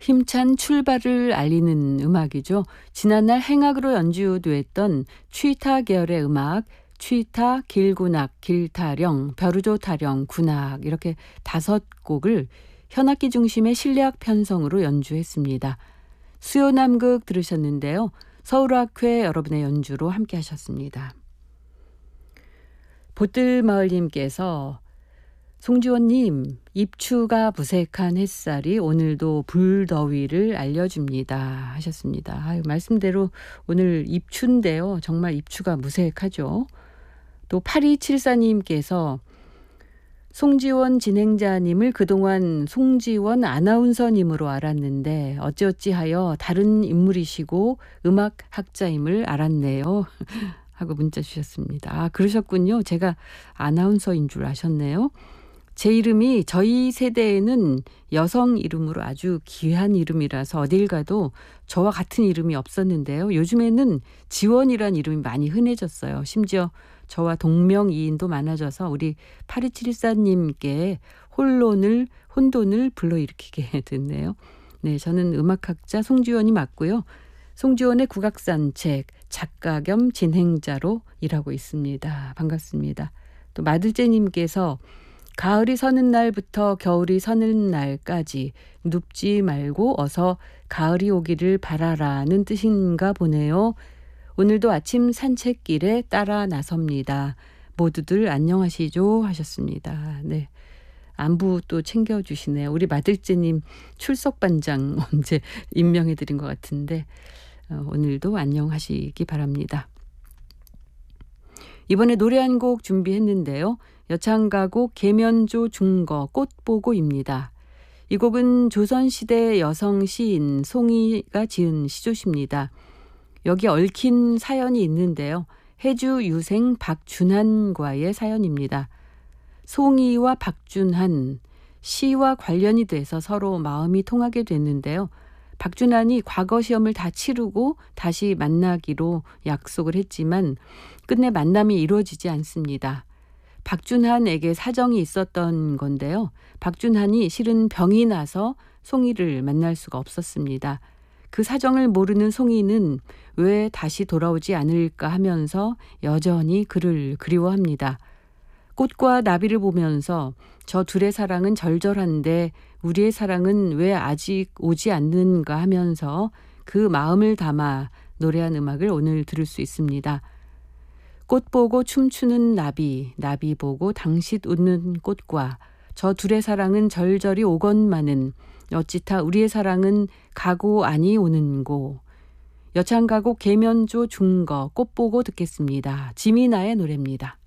힘찬 출발을 알리는 음악이죠. 지난날 행악으로 연주됐던 취타 계열의 음악, 취타, 길군악, 길타령, 벼루조 타령, 군악 이렇게 5곡을 현악기 중심의 실내악 편성으로 연주했습니다. 수요남극 들으셨는데요. 서울학회 여러분의 연주로 함께 하셨습니다. 보뜰마을님께서 송지원님, 입추가 무색한 햇살이 오늘도 불더위를 알려줍니다 하셨습니다. 말씀대로 오늘 입추인데요. 정말 입추가 무색하죠. 또 8274님께서 송지원 진행자님을 그동안 송지원 아나운서님으로 알았는데 어찌어찌하여 다른 인물이시고 음악학자임을 알았네요 하고 문자 주셨습니다. 그러셨군요. 제가 아나운서인 줄 아셨네요. 제 이름이 저희 세대에는 여성 이름으로 아주 귀한 이름이라서 어딜 가도 저와 같은 이름이 없었는데요. 요즘에는 지원이란 이름이 많이 흔해졌어요. 심지어 저와 동명이인도 많아져서 우리 8274님께 혼돈을 불러일으키게 됐네요. 네, 저는 음악학자 송지원이 맞고요. 송지원의 국악산책 작가 겸 진행자로 일하고 있습니다. 반갑습니다. 또 마들제님께서 가을이 서는 날부터 겨울이 서는 날까지 눕지 말고 어서 가을이 오기를 바라라는 뜻인가 보네요. 오늘도 아침 산책길에 따라 나섭니다. 모두들 안녕하시죠 하셨습니다. 네, 안부 또 챙겨주시네요. 우리 마들제님 출석반장 언제 임명해드린 것 같은데 오늘도 안녕하시기 바랍니다. 이번에 노래 한 곡 준비했는데요. 여창가곡 계면조 중거 꽃보고입니다. 이 곡은 조선시대 여성 시인 송이가 지은 시조시입니다. 여기 얽힌 사연이 있는데요. 해주 유생 박준한과의 사연입니다. 송이와 박준한, 시와 관련이 돼서 서로 마음이 통하게 됐는데요. 박준한이 과거 시험을 다 치르고 다시 만나기로 약속을 했지만 끝내 만남이 이루어지지 않습니다. 박준한에게 사정이 있었던 건데요. 박준한이 실은 병이 나서 송이를 만날 수가 없었습니다. 그 사정을 모르는 송이는 왜 다시 돌아오지 않을까 하면서 여전히 그를 그리워합니다. 꽃과 나비를 보면서 저 둘의 사랑은 절절한데 우리의 사랑은 왜 아직 오지 않는가 하면서 그 마음을 담아 노래한 음악을 오늘 들을 수 있습니다. 꽃 보고 춤추는 나비, 나비 보고 당sit 웃는 꽃과 저 둘의 사랑은 절절히 오건마는 어찌타 우리의 사랑은 가고 아니 오는고. 여창가곡 계면조 중거 꽃 보고 듣겠습니다. 지미나의 노래입니다.